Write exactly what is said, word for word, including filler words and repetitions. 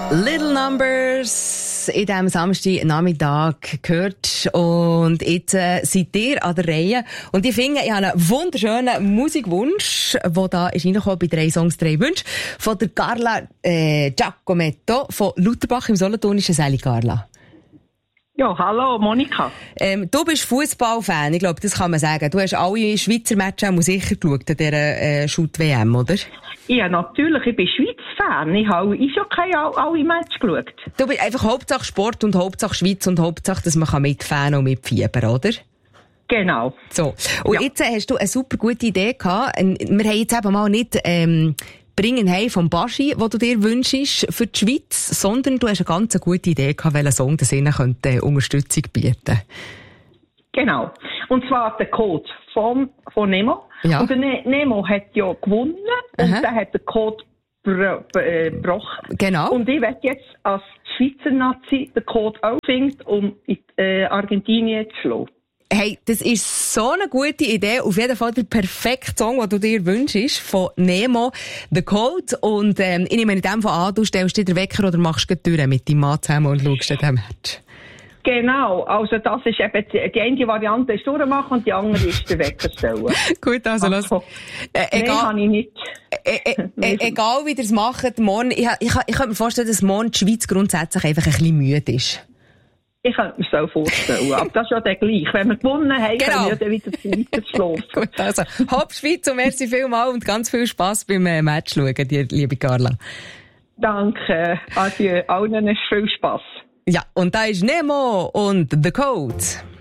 Little Numbers in diesem Samstagnachmittag gehört. Und jetzt äh, seid ihr an der Reihe. Und ich finde, ich habe einen wunderschönen Musikwunsch, der da ist reingekommen bei drei Songs, drei Wünsche, von der Carla äh, Giacometto von Lutherbach im Solothurnischen. Sali Carla. Ja, hallo Monika. Ähm, du bist Fußballfan, ich glaube, das kann man sagen. Du hast alle Schweizer Matches auch sicher geschaut an dieser äh, Shoot-W M, oder? Ja, natürlich, ich bin Schweiz-Fan. Ich habe ich schon keine alle Matches geschaut. Du bist einfach Hauptsache Sport und Hauptsache Schweiz und Hauptsache, dass man mitfahren und mitfiebern, oder? Genau. So. Und ja. Jetzt hast du eine super gute Idee gehabt. Wir haben jetzt eben mal nicht, ähm, bringen heim vom Baschi, wo du dir wünschst für die Schweiz, sondern du hast eine ganz gute Idee gehabt, welcher Song das ihnen könnte Unterstützung bieten. Genau. Und zwar der Code von, von Nemo. Ja. Und der ne- Nemo hat ja gewonnen und Aha. der hat den Code br- br- gebrochen. Genau. Und ich werde jetzt als Schweizer Nazi den Code auch finden, um in äh, Argentinien zu schlagen. Hey, das ist so eine gute Idee. Auf jeden Fall der perfekte Song, den du dir wünschst, von Nemo, The Code. Und ähm, ich nehme in dem Fall an, du stellst dir den Wecker oder machst die Tür mit deinem Mann zusammen und schaust dir den Match. Genau, also das ist eben die, die eine Variante ist durchmachen und die andere ist den Wecker stellen. Gut, also los. Äh, egal, Nein, habe ich nicht. Äh, äh, äh, egal wie ihr es macht, morgen, ich, ich, ich kann mir vorstellen, dass morgen die Schweiz grundsätzlich einfach ein bisschen müde ist. Ich könnte mir so vorstellen, aber das ist ja dann gleich. Wenn wir gewonnen haben, genau. können wir dann wieder weiter schlafen. Gut, also, Hopp Schweiz und merci vielmals und ganz viel Spass beim äh, Match schauen, die liebe Carla. Danke, adieu, allen viel Spass. Ja, und da ist Nemo und The Code.